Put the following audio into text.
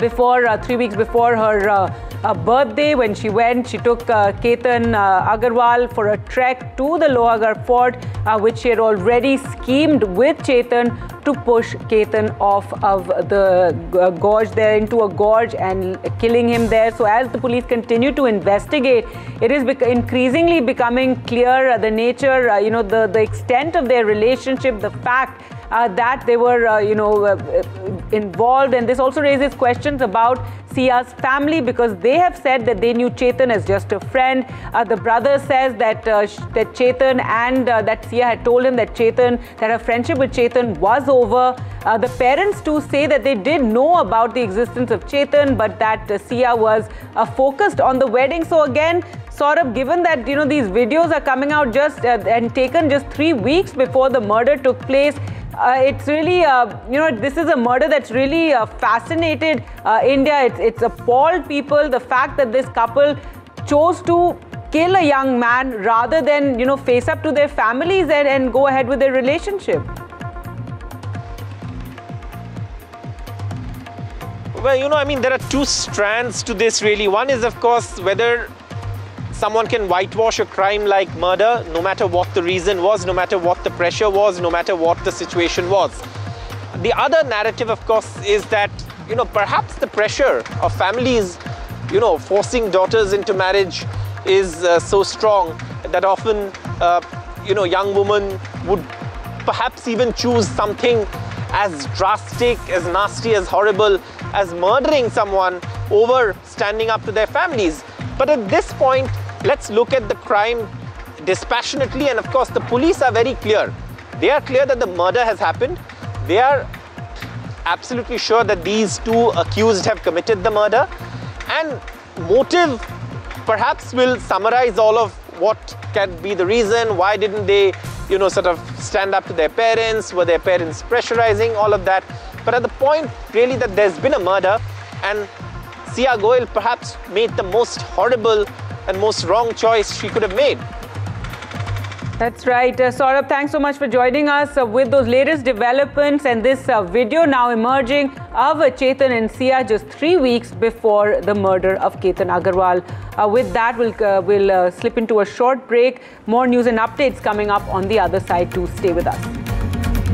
3 weeks before her birthday. When she went, she took Ketan Agarwal for a trek to the Lohagarh fort, which she had already schemed with Chetan to push Ketan off of the gorge there into a gorge and killing him there. So as the police continue to investigate, it is increasingly becoming clear the nature, the extent of their relationship, the fact that they were, involved. And this also raises questions about Sia's family, because they have said that they knew Chetan as just a friend. The brother says that Chetan and that Sia had told him that her friendship with Chetan was over. The parents too say that they did know about the existence of Chetan, but that Sia was focused on the wedding. So again, Saurabh, given that these videos are coming out and taken just 3 weeks before the murder took place, it's really, this is a murder that's really fascinated India. It's appalled people. The fact that this couple chose to kill a young man rather than, face up to their families and go ahead with their relationship. Well, there are two strands to this really. One is, of course, whether someone can whitewash a crime like murder, no matter what the reason was, no matter what the pressure was, no matter what the situation was. The other narrative, of course, is that, perhaps the pressure of families, forcing daughters into marriage is so strong that often, young women would perhaps even choose something as drastic, as nasty, as horrible as murdering someone over standing up to their families. But at this point, let's look at the crime dispassionately, and of course the police are very clear. They are clear that the murder has happened. They are absolutely sure that these two accused have committed the murder, and motive perhaps will summarize all of what can be the reason. Why didn't they, sort of stand up to their parents? Were their parents pressurizing? All of that. But at the point really that there's been a murder, and Sia Goel perhaps made the most horrible and most wrong choice she could have made. That's right. Saurabh, thanks so much for joining us with those latest developments and this video now emerging of Chetan and Sia just 3 weeks before the murder of Ketan Agarwal. With that, we'll slip into a short break. More news and updates coming up on the other side. To stay with us.